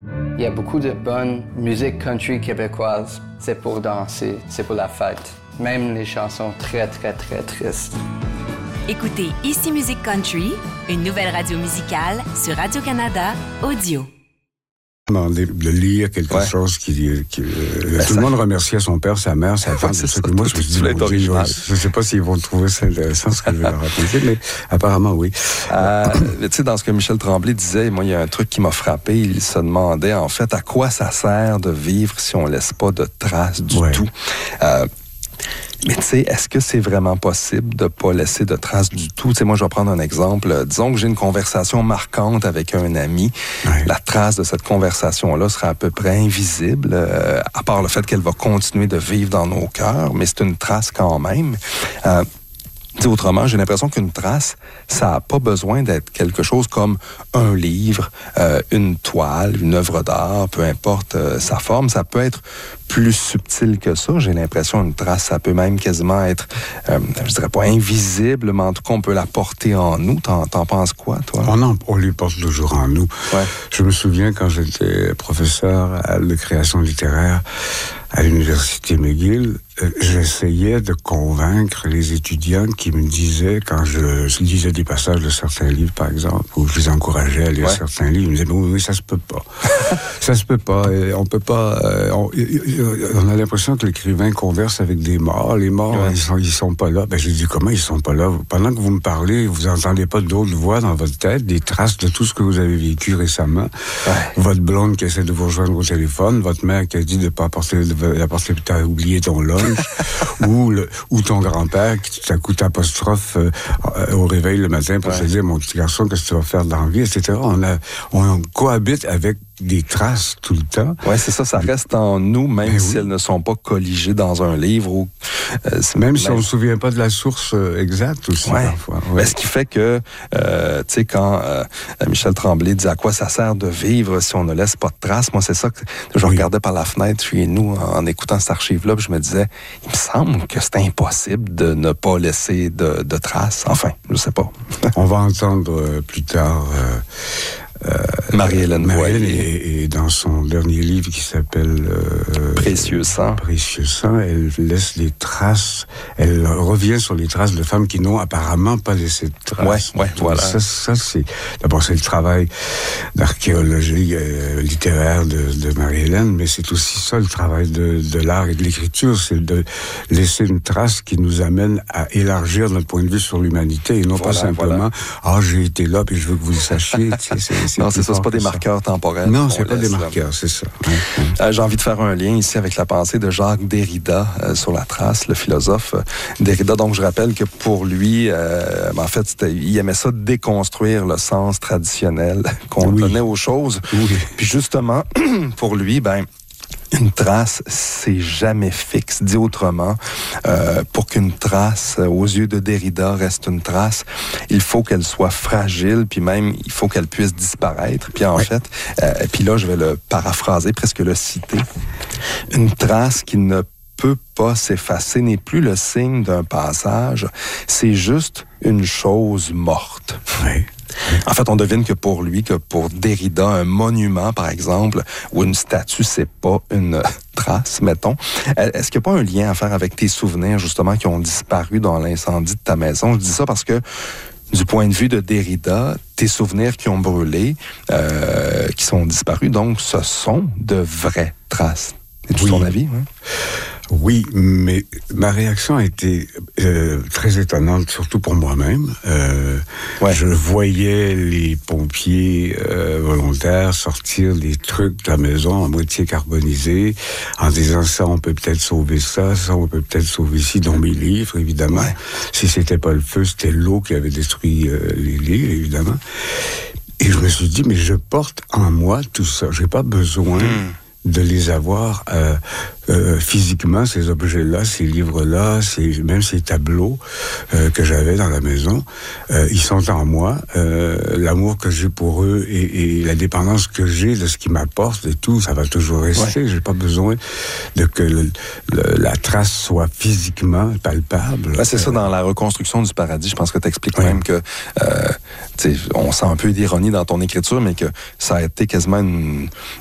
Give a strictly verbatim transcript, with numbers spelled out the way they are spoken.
Il y a beaucoup de bonne musique country québécoise. C'est pour danser, c'est pour la fête. Même les chansons très, très, très tristes. Écoutez Ici Musique Country, une nouvelle radio musicale sur Radio-Canada Audio. De lire quelque ouais. chose qui... qui euh, tout ça... le monde remerciait son père, sa mère, sa tante. Ouais, ça, moi, je me suis dit, bon, je ne sais pas s'ils vont trouver ça intéressant, ce que je vais leur raconter, mais apparemment, oui. Euh, tu sais, dans ce que Michel Tremblay disait, moi, il y a un truc qui m'a frappé. Il se demandait, en fait, à quoi ça sert de vivre si on ne laisse pas de traces du ouais. tout. Euh, Mais tu sais, est-ce que c'est vraiment possible de ne pas laisser de traces du tout? Tu sais, moi, je vais prendre un exemple. Disons que j'ai une conversation marquante avec un ami. Ouais. La trace de cette conversation-là sera à peu près invisible, euh, à part le fait qu'elle va continuer de vivre dans nos cœurs, mais c'est une trace quand même. Euh, T'sais, autrement, j'ai l'impression qu'une trace, ça n'a pas besoin d'être quelque chose comme un livre, euh, une toile, une œuvre d'art, peu importe euh, sa forme. Ça peut être plus subtil que ça. J'ai l'impression qu'une trace, ça peut même quasiment être, euh, je dirais pas invisible, mais en tout cas, on peut la porter en nous. T'en, t'en penses quoi, toi? On, en, on les porte toujours en nous. Ouais. Je me souviens quand j'étais professeur de création littéraire à l'université McGill, euh, j'essayais de convaincre les étudiants qui me disaient, quand je lisais des passages de certains livres, par exemple, ou je les encourageais à lire ouais. certains livres, ils me disaient, oui, oui, ça se peut pas. ça se peut pas. Et on peut pas... Euh, on, on a l'impression que l'écrivain converse avec des morts. Les morts, ouais. ils sont, ils sont pas là. Ben, j'ai dit, comment ils sont pas là? Pendant que vous me parlez, vous entendez pas d'autres voix dans votre tête, des traces de tout ce que vous avez vécu récemment. Ouais. Votre blonde qui essaie de vous rejoindre au téléphone, votre mère qui a dit de pas apporter la porte, tu as oublié ton lunch, ou, le, ou ton grand-père qui tout à coup t'apostrophe euh, au réveil le matin pour ouais. te dire, mon petit garçon, qu'est-ce que tu vas faire dans la vie, et cetera. On, a, on cohabite avec des traces tout le temps. Oui, c'est ça, ça reste en nous, même ben si oui. elles ne sont pas colligées dans un livre. Ou, euh, même, même si on ne se souvient pas de la source euh, exacte aussi, ouais. parfois. Ouais. Ce qui fait que, euh, tu sais, quand euh, Michel Tremblay dit à quoi ça sert de vivre si on ne laisse pas de traces, moi, c'est ça que je oui. regardais par la fenêtre chez nous en, en écoutant cette archive-là, puis je me disais, il me semble que c'est impossible de ne pas laisser de, de traces. Enfin, je ne sais pas. On va entendre euh, plus tard... Euh, Euh, Marie-Hélène Marie-Hélène et, et dans son dernier livre qui s'appelle euh, Précieux sang. Précieux sang, elle laisse des traces. Elle revient sur les traces de femmes qui n'ont apparemment pas laissé de traces. Ouais, ouais, voilà. Ça, ça c'est d'abord c'est le travail d'archéologie euh, littéraire de, de Marie-Hélène, mais c'est aussi ça le travail de, de l'art et de l'écriture, c'est de laisser une trace qui nous amène à élargir notre point de vue sur l'humanité et non voilà, pas simplement ah voilà. j'ai été là puis je veux que vous le sachiez. C'est, c'est non, c'est ça, c'est pas des marqueurs ça. temporels. Non, c'est pas des marqueurs, là. c'est ça. Ouais. Euh, j'ai envie de faire un lien ici avec la pensée de Jacques Derrida euh, sur la trace, le philosophe euh, Derrida. Donc, je rappelle que pour lui, euh, en fait, c'était, il aimait ça déconstruire le sens traditionnel qu'on oui. donnait aux choses. Oui. Puis justement, pour lui, ben une trace, c'est jamais fixe. Dit autrement, euh, pour qu'une trace, euh, aux yeux de Derrida, reste une trace, il faut qu'elle soit fragile, puis même, il faut qu'elle puisse disparaître. Puis en oui. fait, euh, puis là, je vais le paraphraser, presque le citer. Une trace qui ne peut pas s'effacer n'est plus le signe d'un passage, c'est juste une chose morte. Oui. En fait, on devine que pour lui, que pour Derrida, un monument, par exemple, ou une statue, c'est pas une trace, mettons. Est-ce qu'il n'y a pas un lien à faire avec tes souvenirs, justement, qui ont disparu dans l'incendie de ta maison? Je dis ça parce que, du point de vue de Derrida, tes souvenirs qui ont brûlé, euh, qui sont disparus, donc, ce sont de vraies traces. C'est-tu oui. ton avis? Hein? Oui, mais ma réaction a été euh, très étonnante, surtout pour moi-même. Euh, ouais. Je voyais les pompiers euh, volontaires sortir des trucs de la maison à moitié carbonisés, en disant ça, on peut peut-être sauver ça, ça, on peut peut-être sauver ci, dont mes livres, évidemment. Ouais. Si c'était pas le feu, c'était l'eau qui avait détruit euh, les livres, évidemment. Et je me suis dit, mais je porte en moi tout ça. J'ai pas besoin... Mmh. de les avoir euh, euh, physiquement, ces objets-là, ces livres-là, ces, même ces tableaux euh, que j'avais dans la maison, euh, ils sont en moi. Euh, l'amour que j'ai pour eux et, et la dépendance que j'ai de ce qu'ils m'apportent et tout, ça va toujours rester. Ouais. J'ai pas besoin de que le, le, la trace soit physiquement palpable. Ben, c'est euh, ça, dans la reconstruction du paradis, je pense que tu expliques ouais. même que euh, on sent un peu d'ironie dans ton écriture, mais que ça a été quasiment une,